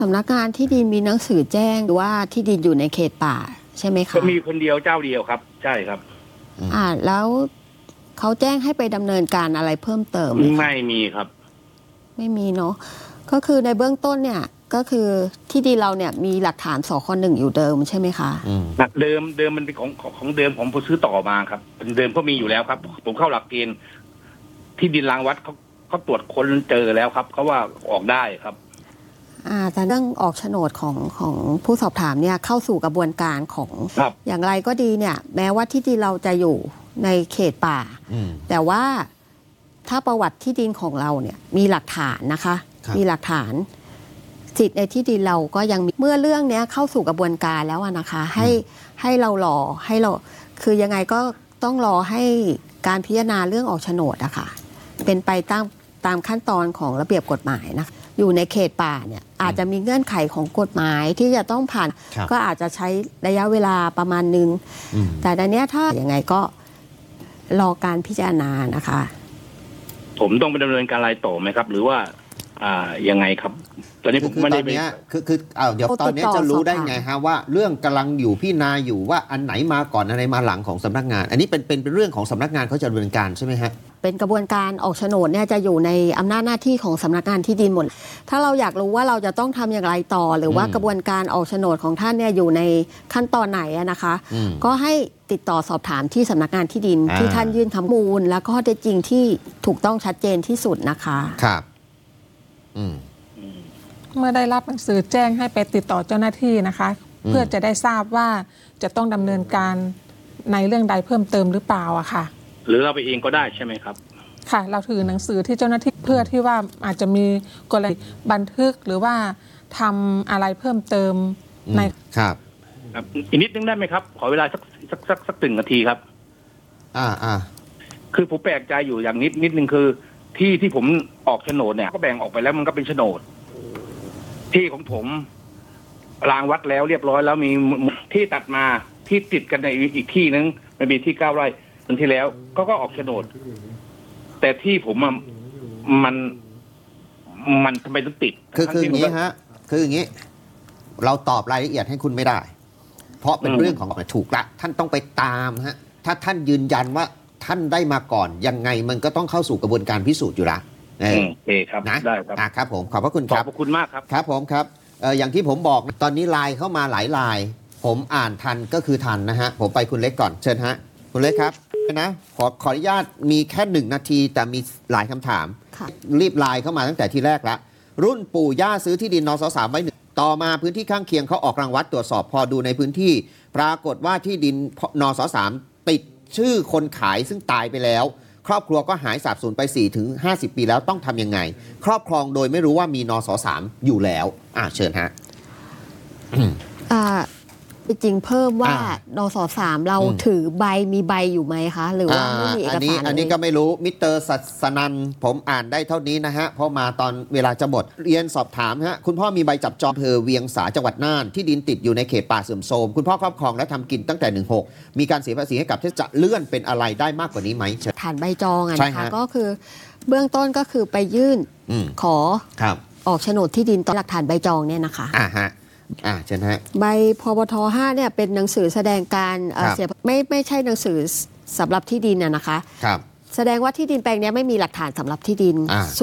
สำนักงานที่ดินมีหนังสือแจ้งว่าที่ดินอยู่ในเขตป่าใช่ไหมคะก็มีคนเดียวเจ้าเดียวครับใช่ครับแล้วเขาแจ้งให้ไปดำเนินการอะไรเพิ่มเติมไม่มีครับไม่มีเนาะก็คือในเบื้องต้นเนี่ยก็คือที่ดินเราเนี่ยมีหลักฐานสค.1อยู่เดิมใช่ไหมคะเดิมมันเป็นของเดิมผมซื้อต่อมาครับเดิมก็มีอยู่แล้วครับผมเข้าหลักเกณฑ์ที่ดินรางวัดเขาตรวจค้นเจอแล้วครับเขาว่าออกได้ครับแต่เรื่องออกโฉนดของผู้สอบถามเนี่ยเข้าสู่กระบวนการของอย่างไรก็ดีเนี่ยแม้ว่าที่ดินเราจะอยู่ในเขตป่าแต่ว่าถ้าประวัติที่ดินของเราเนี่ยมีหลักฐานนะคะมีหลักฐานสิทธิ์ในที่ดินเราก็ยังมีเมื่อเรื่องนี้เข้าสู่กระบวนการแล้วนะคะให้เรารอให้เราคือยังไงก็ต้องรอให้การพิจารณาเรื่องออกโฉนดอะค่ะเป็นไปตามขั้นตอนของระเบียบกฎหมายนะอยู่ในเขตป่าเนี่ยอาจจะมีเงื่อนไขของกฎหมายที่จะต้องผ่านก็อาจจะใช้ระยะเวลาประมาณนึงแต่ในนี้ถ้าอย่างไงก็รอการพิจารณานะคะผมต้องไปดำเนินการอะไรต่อไหมครับหรือว่ายังไงครับตอนนี้ผมไม่ได้คือเดี๋ยวตอนนี้จะรู้ได้ไงฮะว่าเรื่องกำลังอยู่พิจารณาอยู่ว่าอันไหนมาก่อนอะไรมาหลังของสำนักงานอันนี้เป็นเรื่องของสำนักงานเขาจะดำเนินการใช่ไหมฮะเป็นกระบวนการออกโฉนดเนี่ยจะอยู่ในอำนาจหน้าที่ของสำนักงานที่ดินหมดถ้าเราอยากรู้ว่าเราจะต้องทำอย่างไรต่อหรือว่ากระบวนการออกโฉนดของท่านเนี่ยอยู่ในขั้นตอนไหนนะคะก็ให้ติดต่อสอบถามที่สำนักงานที่ดินที่ท่านยื่นข้อมูลและข้อเท็จจริงที่ถูกต้องชัดเจนที่สุดนะคะครับเมื่อได้รับหนังสือแจ้งให้ไปติดต่อเจ้าหน้าที่นะคะเพื่อจะได้ทราบว่าจะต้องดำเนินการในเรื่องใดเพิ่มเติมหรือเปล่าอะค่ะหรือเราไปเองก็ได้ใช่ไหมครับค่ะเราถือหนังสือที่เจ้าหน้าที่เพื่อที่ว่าอาจจะมีกรณีบันทึกหรือว่าทำอะไรเพิ่มเติมในครับอีกนิดนึงได้ไหมครับขอเวลาสัก1 นาทีครับคือผมแปลกใจอยู่อย่างนิดนึงคือที่ผมออกโฉนดเนี่ยก็แบ่งออกไปแล้วมันก็เป็นโฉนดที่ของผมรางวัดแล้วเรียบร้อยแล้วมีที่ตัดมาที่ติดกันในอีกที่นึงมันมีที่9 ไร่วันที่แล้วก็ออกโฉนดแต่ที่ผมมันทำไมต้องติดคืออย่างนี้ฮะคืออย่างนี้เราตอบรายละเอียดให้คุณไม่ได้เพราะเป็นเรื่องของถูกละท่านต้องไปตามฮะถ้าท่านยืนยันว่าท่านได้มาก่อนยังไงมันก็ต้องเข้าสู่กระบวนการพิสูจน์อยู่ละโอเคครับนะได้ครับครับผมขอบพระคุณครับขอบคุณมากครับครับผมครับอย่างที่ผมบอกตอนนี้ไลน์เข้ามาหลายไลน์ผมอ่านทันก็คือทันนะฮะผมไปคุณเล็กก่อนเชิญฮะคุณเล็กครับนะขออนุญาตมีแค่1 นาทีแต่มีหลายคำถามรีบไลน์เข้ามาตั้งแต่ที่แรกละรุ่นปู่ย่าซื้อที่ดินนส.3 ไว้1ต่อมาพื้นที่ข้างเคียงเขาออกรังวัดตรวจสอบพอดูในพื้นที่ปรากฏว่าที่ดินนส.3 ติดชื่อคนขายซึ่งตายไปแล้วครอบครัวก็หายสาบสูญไป 4-50 ปีแล้วต้องทำยังไงครอบครองโดยไม่รู้ว่ามีนส.3 อยู่แล้วเชิญฮะจริงเพิ่มว่านส.3 เราถือมีใบอยู่ไหมคะหรือว่าไม่มีเอกสารอันนี้ก็ไม่รู้มิสเตอร์สนันผมอ่านได้เท่านี้นะฮะเพราะมาตอนเวลาจะหมดเรียนสอบถามฮะคุณพ่อมีใบจับจองอำเภอเวียงสาจังหวัดน่านที่ดินติดอยู่ในเขตป่าเสื่อมโทรมคุณพ่อครอบครองและทำกินตั้งแต่16มีการเสียภาษีให้กับที่จะเลื่อนเป็นอะไรได้มากกว่านี้ไหมฐานใบจองนะคะก็คือเบื้องต้นก็คือไปยื่นขอออกโฉนดที่ดินต่อหลักฐานใบจองเนี่ยนะคะเชิญฮะใบพบท.5เนี่ยเป็นหนังสือแสดงการเสียไม่ใช่หนังสือสำหรับที่ดินนะคะแสดงว่าที่ดินแปลงนี้ไม่มีหลักฐานสำหรับที่ดิน